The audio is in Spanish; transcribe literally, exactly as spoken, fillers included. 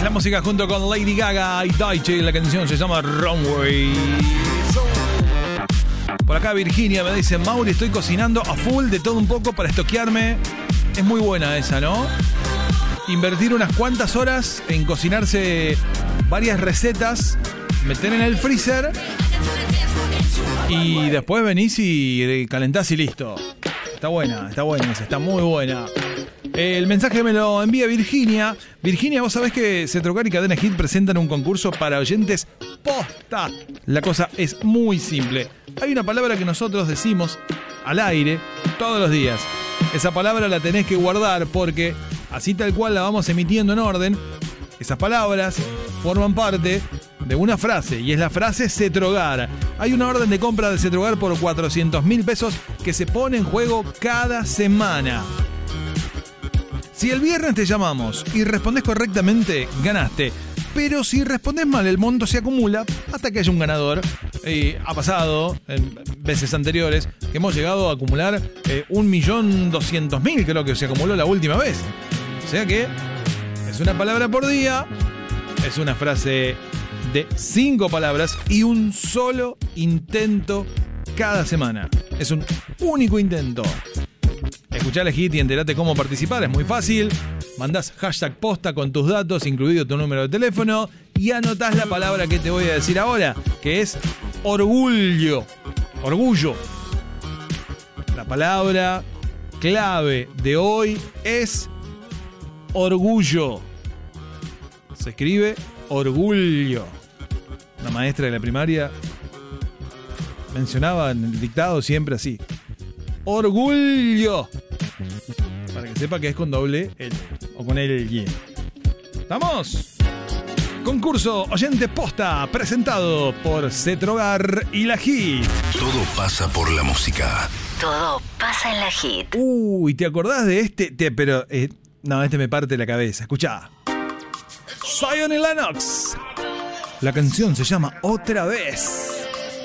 La música junto con Lady Gaga y Deutsche. La canción se llama Runway. Por acá Virginia me dice: Mauri, estoy cocinando a full de todo un poco para estoquearme. Es muy buena esa, ¿no? Invertir unas cuantas horas en cocinarse varias recetas, meter en el freezer y después venís y calentás y listo. Está buena, está buena esa, está muy buena. El mensaje me lo envía Virginia. Virginia, vos sabés que Cetrocar y Cadena Hit presentan un concurso para oyentes posta. La cosa es muy simple. Hay una palabra que nosotros decimos al aire todos los días. Esa palabra la tenés que guardar porque así tal cual la vamos emitiendo en orden. Esas palabras forman parte de una frase y es la frase Cetrogar. Hay una orden de compra de Cetrogar por cuatrocientos mil pesos que se pone en juego cada semana. Si el viernes te llamamos y respondés correctamente, ganaste. Pero si respondés mal, el monto se acumula hasta que haya un ganador. Eh, ha pasado en veces anteriores que hemos llegado a acumular eh, un millón doscientos mil, creo que se acumuló la última vez. O sea que es una palabra por día, es una frase de cinco palabras y un solo intento cada semana. Es un único intento. Escuchá el hit y enterate cómo participar, es muy fácil. Mandás hashtag posta con tus datos, incluido tu número de teléfono, y anotás la palabra que te voy a decir ahora, que es orgullo. Orgullo. La palabra clave de hoy es orgullo. Se escribe orgullo. Una maestra de la primaria mencionaba en el dictado siempre así: orgullo. Para que sepa que es con doble L o con L y. ¿Estamos? Concurso Oyente Posta, presentado por Cetrogar y la Hit. Todo pasa por la música. Todo pasa en la Hit. Uy, ¿te acordás de este? Te, pero, eh, no, este me parte la cabeza. Escuchá. Zion y Lennox. La canción se llama Otra Vez.